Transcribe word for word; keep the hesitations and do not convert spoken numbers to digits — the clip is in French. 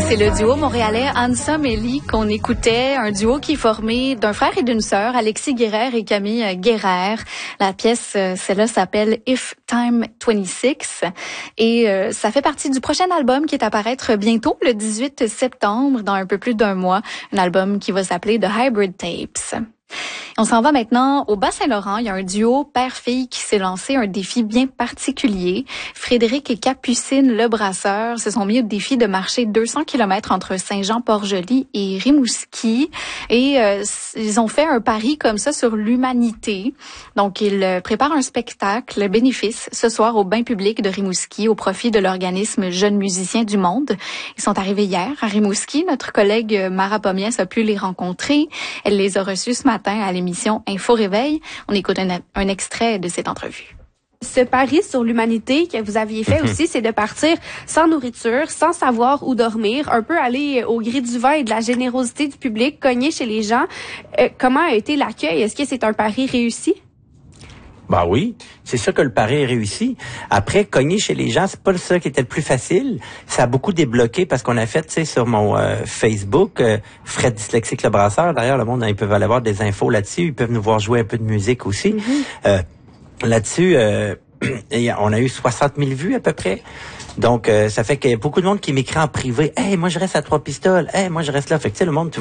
C'est le duo montréalais Handsome Ellie qu'on écoutait, un duo qui est formé d'un frère et d'une sœur, Alexis Guérère et Camille Guérère. La pièce, celle-là s'appelle If Time vingt-six et euh, ça fait partie du prochain album qui est à paraître bientôt, le dix-huit septembre, dans un peu plus d'un mois. Un album qui va s'appeler The Hybrid Tapes. On s'en va maintenant au Bas-Saint-Laurent. Il y a un duo père-fille qui s'est lancé un défi bien particulier. Frédéric et Capucine Lebrasseur se sont mis au défi de marcher deux cents kilomètres entre Saint-Jean-Port-Joli et Rimouski. Et euh, ils ont fait un pari comme ça sur l'humanité. Donc, ils préparent un spectacle bénéfice ce soir au bain public de Rimouski au profit de l'organisme Jeunes musiciens du monde. Ils sont arrivés hier à Rimouski. Notre collègue Mara Pomiès a pu les rencontrer. Elle les a reçus ce matin à l'émission Info Réveil. On écoute un, un extrait de cette entrevue. Ce pari sur l'humanité que vous aviez fait aussi, c'est de partir sans nourriture, sans savoir où dormir, un peu aller au gré du vent et de la générosité du public, cogner chez les gens. Euh, comment a été l'accueil? Est-ce que c'est un pari réussi? Bah oui, c'est sûr que le pari est réussi. Après, cogner chez les gens, c'est pas ça qui était le plus facile. Ça a beaucoup débloqué parce qu'on a fait, tu sais, sur mon euh, Facebook, euh, Fred Dyslexique le Brasseur. D'ailleurs, le monde, ils peuvent aller voir des infos là-dessus. Ils peuvent nous voir jouer un peu de musique aussi. Mm-hmm. Euh, là-dessus, euh, on a eu soixante mille vues à peu près. Donc, euh, ça fait qu'il y a beaucoup de monde qui m'écrit en privé. « Hey, moi, je reste à Trois-Pistoles. Hey, moi, je reste là. » Fait que, tu sais, le monde...